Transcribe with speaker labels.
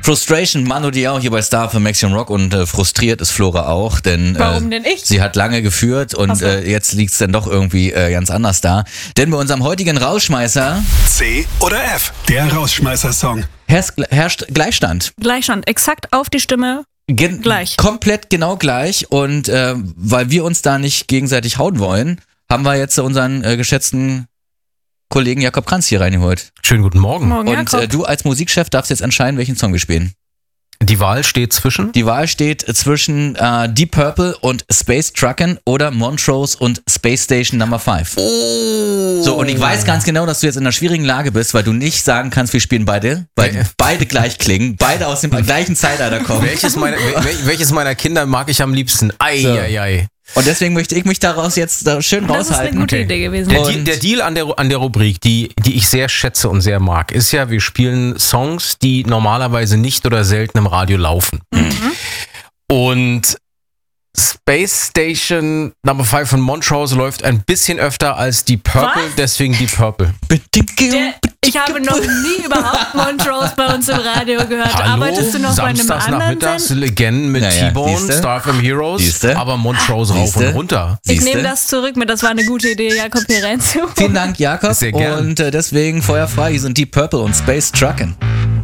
Speaker 1: Frustration, Manu Diao hier bei Star für Maximum Rock und frustriert ist Flora auch, denn
Speaker 2: Warum denn ich?
Speaker 1: Sie hat lange geführt und jetzt liegt es dann doch irgendwie ganz anders da. Denn bei unserem heutigen Rausschmeißer
Speaker 3: C oder F, der Rausschmeißer-Song.
Speaker 1: herrscht Gleichstand.
Speaker 2: Gleichstand, exakt auf die Stimme. Gleich.
Speaker 1: Komplett genau gleich und weil wir uns da nicht gegenseitig hauen wollen, haben wir jetzt unseren geschätzten Kollegen Jakob Kranz hier reingeholt.
Speaker 4: Schönen guten Morgen.
Speaker 2: Morgen,
Speaker 1: Und
Speaker 2: Jakob.
Speaker 1: du als Musikchef darfst jetzt entscheiden, welchen Song wir spielen.
Speaker 4: Die Wahl steht zwischen?
Speaker 1: Die Wahl steht zwischen Deep Purple und Space Truckin' oder Montrose und Space Station Number 5.
Speaker 4: Oh.
Speaker 1: So, und ich weiß ganz genau, dass du jetzt in einer schwierigen Lage bist, weil du nicht sagen kannst, wir spielen beide, weil beide gleich klingen, beide aus dem gleichen Zeitalter kommen.
Speaker 4: Welches meiner Kinder mag ich am liebsten? Ei.
Speaker 1: Und deswegen möchte ich mich daraus jetzt schön
Speaker 2: Das ist eine
Speaker 1: raushalten.
Speaker 2: gute Idee gewesen.
Speaker 4: Der Deal an der Rubrik, die ich sehr schätze und sehr mag, ist ja, wir spielen Songs, die normalerweise nicht oder selten im Radio laufen. Und Space Station Number 5 von Montrose läuft ein bisschen öfter als Deep Purple,
Speaker 2: Was?
Speaker 4: deswegen Deep Purple.
Speaker 2: Ich habe noch nie überhaupt Montrose bei uns im Radio gehört.
Speaker 4: Hallo,
Speaker 2: Arbeitest du noch bei einem
Speaker 4: Samstags
Speaker 2: anderen
Speaker 4: nachmittags,
Speaker 2: Sender?
Speaker 4: Legenden mit
Speaker 1: Naja,
Speaker 4: T-Bone,
Speaker 1: siehste?
Speaker 4: Star FM Heroes,
Speaker 1: Siehste?
Speaker 4: aber Montrose rauf
Speaker 1: Siehste?
Speaker 4: und runter.
Speaker 2: Ich
Speaker 1: Siehste?
Speaker 2: nehme das zurück mit, das war eine gute Idee, Jakob Pirenzo.
Speaker 1: Vielen Dank, Jakob.
Speaker 4: Sehr gern.
Speaker 1: Und deswegen feuerfrei, hier sind Deep Purple und Space Truckin'.